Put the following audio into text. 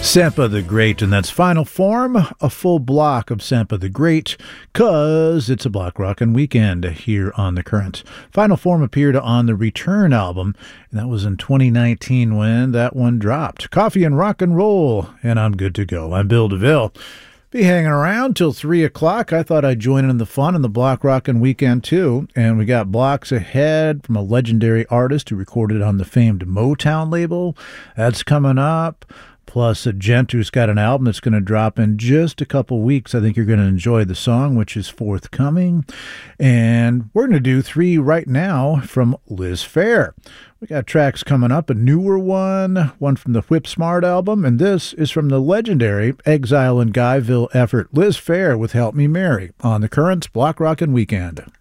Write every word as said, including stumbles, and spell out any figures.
Sampa the Great, and that's Final Form, a full block of Sampa the Great, cause it's a block rockin' weekend here on The Current. Final Form appeared on the Return album, and that was in twenty nineteen when that one dropped. Coffee and rock and roll, and I'm good to go. I'm Bill DeVille. Be hanging around till three o'clock. I thought I'd join in the fun in the block rockin' weekend, too. And we got blocks ahead from a legendary artist who recorded on the famed Motown label. That's coming up. Plus a gent who's got an album that's going to drop in just a couple weeks. I think you're going to enjoy the song, which is forthcoming. And we're going to do three right now from Liz Phair. We got tracks coming up, a newer one, one from the Whip Smart album, and this is from the legendary Exile in Guyville effort, Liz Phair with Help Me Mary, on The Current's Block Rockin' Weekend.